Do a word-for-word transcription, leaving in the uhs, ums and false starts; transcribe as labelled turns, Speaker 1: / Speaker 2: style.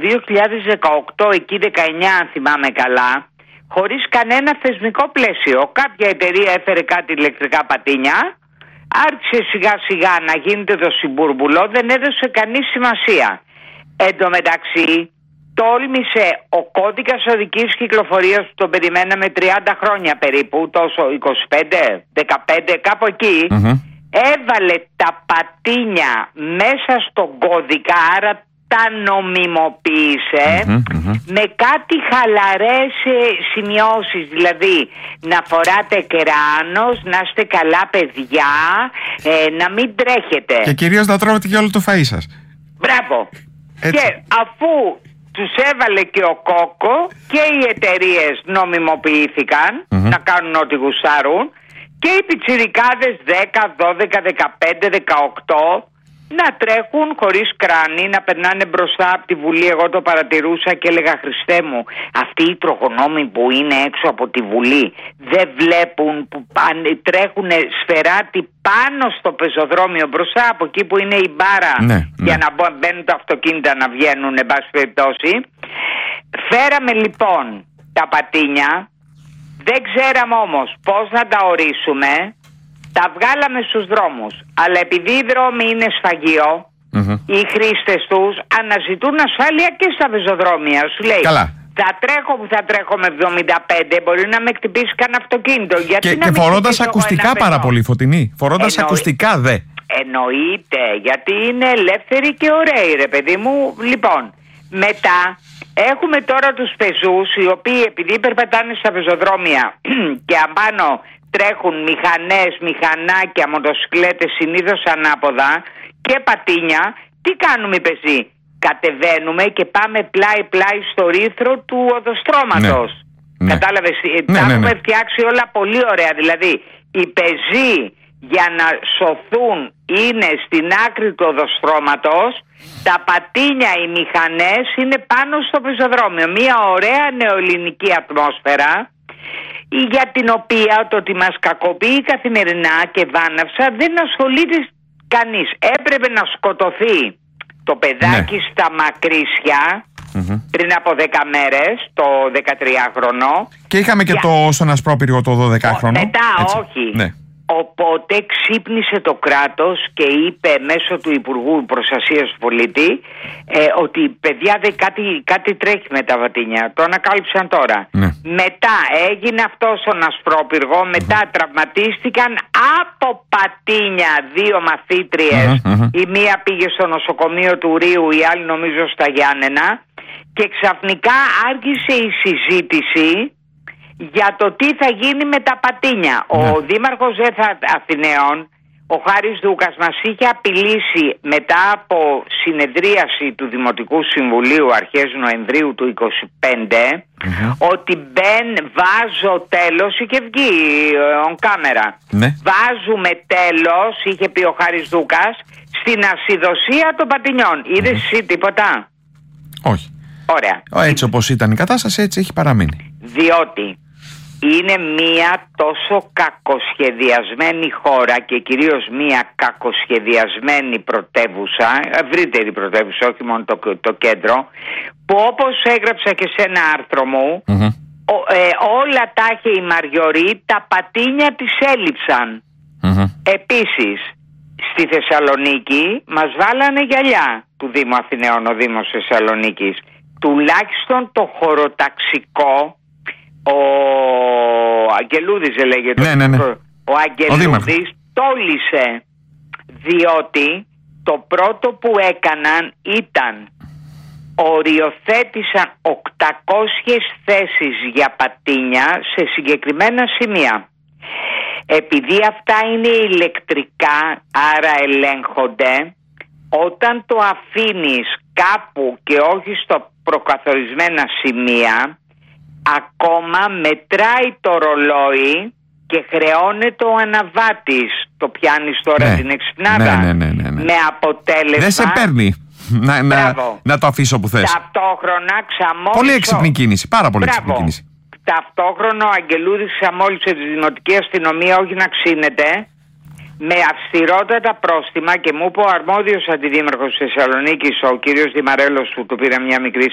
Speaker 1: δύο χιλιάδες δεκαοκτώ, εκεί δεκαεννιά αν θυμάμαι καλά, χωρίς κανένα θεσμικό πλαίσιο. Κάποια εταιρεία έφερε κάτι ηλεκτρικά πατίνια, άρχισε σιγά σιγά να γίνεται το συμπούρμπουλο, δεν έδωσε κανείς σημασία. Εν τω μεταξύ τόλμησε ο κώδικας οδικής κυκλοφορίας που τον περιμέναμε τριάντα χρόνια περίπου, τόσο είκοσι πέντε, δεκαπέντε, κάπου εκεί, mm-hmm. έβαλε τα πατίνια μέσα στον κώδικα, άρα τα νομιμοποίησε mm-hmm, mm-hmm. με κάτι χαλαρές σημειώσεις, δηλαδή να φοράτε κράνος, να είστε καλά παιδιά, ε, να μην τρέχετε.
Speaker 2: Και κυρίως να τρώγετε και όλο το φαΐ σας.
Speaker 1: Μπράβο.
Speaker 2: Έτσι.
Speaker 1: Και αφού τους έβαλε και ο κόκο και οι εταιρείες νομιμοποιήθηκαν mm-hmm. να κάνουν ό,τι γουστάρουν και οι πιτσιρικάδες δέκα, δώδεκα, δεκαπέντε, δεκαοκτώ να τρέχουν χωρίς κράνη, να περνάνε μπροστά από τη Βουλή. Εγώ το παρατηρούσα και έλεγα, Χριστέ μου, αυτοί οι τροχονόμοι που είναι έξω από τη Βουλή δεν βλέπουν που πάνε, τρέχουν σφαιράτι πάνω στο πεζοδρόμιο μπροστά από εκεί που είναι η μπάρα, ναι, για ναι. να μπαίνουν τα αυτοκίνητα να βγαίνουν, εν πάση περιπτώσει. Φέραμε λοιπόν τα πατίνια, δεν ξέραμε όμως πώς να τα ορίσουμε. Τα βγάλαμε στους δρόμους, αλλά επειδή οι δρόμοι είναι σφαγείο, mm-hmm. οι χρήστες τους αναζητούν ασφάλεια και στα πεζοδρόμια. Σου λέει,
Speaker 2: καλά.
Speaker 1: θα τρέχω που θα τρέχω με εβδομήντα πέντε, μπορεί να με χτυπήσει κανένα αυτοκίνητο. Γιατί
Speaker 2: και
Speaker 1: να
Speaker 2: και φορώντας ακουστικά πάρα πολύ, Φωτεινή. Φορώντας Εννοεί... ακουστικά, δε.
Speaker 1: Εννοείται, γιατί είναι ελεύθεροι και ωραίοι, ρε παιδί μου. Λοιπόν, μετά έχουμε τώρα τους πεζούς, οι οποίοι επειδή περπατάνε στα πεζοδρόμια και απάνω τρέχουν μηχανές, μηχανάκια, μοτοσυκλέτες, συνήθως ανάποδα και πατίνια, τι κάνουμε οι πεζοί? Κατεβαίνουμε και πάμε πλάι-πλάι στο ρήθρο του οδοστρώματος. Ναι. Κατάλαβες, ναι, τα ναι, έχουμε ναι. φτιάξει όλα πολύ ωραία. Δηλαδή, οι πεζοί για να σωθούν είναι στην άκρη του οδοστρώματος, τα πατίνια, οι μηχανές είναι πάνω στο πεζοδρόμιο. Μια ωραία νεοελληνική ατμόσφαιρα, για την οποία το ότι μας κακοποιεί καθημερινά και βάναυσα δεν ασχολείται κανείς. Έπρεπε να σκοτωθεί το παιδάκι ναι. στα Μακρύσια mm-hmm. πριν από δέκα μέρες, το δεκατριάχρονο. Και είχαμε και, και το στον Ασπρόπυργο το δωδεκάχρονο. Μετά έτσι. όχι. Ναι. Οπότε ξύπνησε το κράτος και είπε μέσω του Υπουργού Προστασίας του Πολίτη ε, ότι παιδιά δε, κάτι, κάτι τρέχει με τα βατίνια. Το ανακάλυψαν τώρα. Ναι. Μετά έγινε αυτό στον Ασπρόπυργο, μετά mm-hmm. τραυματίστηκαν από πατίνια δύο μαθήτριες. Mm-hmm. Η μία πήγε στο νοσοκομείο του Ρίου, η άλλη νομίζω στα Γιάννενα. Και ξαφνικά άρχισε η συζήτηση για το τι θα γίνει με τα πατίνια. Ναι. Ο Δήμαρχος Ζέθα Αθηναίων, ο Χάρης Δούκας, μας είχε απειλήσει μετά από συνεδρίαση του Δημοτικού Συμβουλίου αρχές Νοεμβρίου του είκοσι πέντε mm-hmm. ότι μπεν βάζω τέλος, είχε βγει on camera. Ναι. Βάζουμε τέλος, είχε πει ο Χάρης Δούκας, στην ασυδοσία των πατινιών. Mm-hmm. Είδες εσύ τίποτα?
Speaker 2: Όχι.
Speaker 1: Ωραία.
Speaker 2: Έτσι όπως ήταν η κατάσταση, έτσι έχει παραμείνει.
Speaker 1: Διότι είναι μία τόσο κακοσχεδιασμένη χώρα και κυρίως μία κακοσχεδιασμένη πρωτεύουσα, ευρύτερη πρωτεύουσα, όχι μόνο το, το κέντρο, που όπως έγραψα και σε ένα άρθρο μου, mm-hmm. ο, ε, όλα τα είχε η Μαριωρή, τα πατίνια της έλειψαν. Mm-hmm. Επίσης, στη Θεσσαλονίκη μας βάλανε γυαλιά του Δήμου Αθηναίων, ο Δήμος Θεσσαλονίκης. Τουλάχιστον το χωροταξικό, ο Αγγελούδης λέγεται, ναι, ναι, ναι. ο Αγγελούδης τόλισε, διότι το πρώτο που έκαναν ήταν οριοθέτησαν οκτακόσιες θέσεις για πατίνια σε συγκεκριμένα σημεία. Επειδή αυτά είναι ηλεκτρικά, άρα ελέγχονται, όταν το αφήνεις κάπου και όχι στο προκαθορισμένα σημεία, ακόμα μετράει το ρολόι και χρεώνεται ο αναβάτης. Το πιάνεις τώρα ναι. την εξυπνάδα. Ναι, ναι, ναι, ναι, ναι. Με αποτέλεσμα... Δεν σε παίρνει να, να, να το αφήσω που θες. Ταυτόχρονα ξαμόλυσε... Πολύ έξυπνη κίνηση, πάρα πολύ Μπράβο. έξυπνη κίνηση. Ταυτόχρονα ο Αγγελούδης ξαμόλυσε τη Δημοτική Αστυνομία, όχι να ξύνεται, με αυστηρότατα πρόστιμα, και μου είπε ο αρμόδιος αντιδήμαρχος της Θεσσαλονίκης, ο κύριος Δημαρέλος, που του πήρε μια μικρή